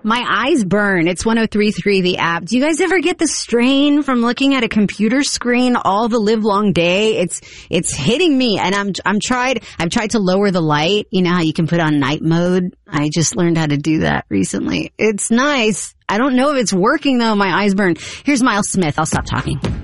My eyes burn. It's 103.3, the app. Do you guys ever get the strain from looking at a computer screen all the live long day? It's hitting me, and I've tried to lower the light. You know how you can put on night mode? I just learned how to do that recently. It's nice. I don't know if it's working though. My eyes burn. Here's Miles Smith. I'll stop talking.